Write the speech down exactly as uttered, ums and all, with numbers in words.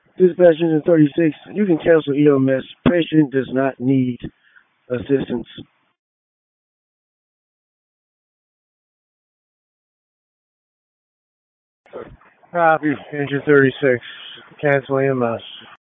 Dispatch Engine thirty-six, you can cancel E M S. Patient does not need assistance. Copy, Engine thirty-six. Cancel E M S.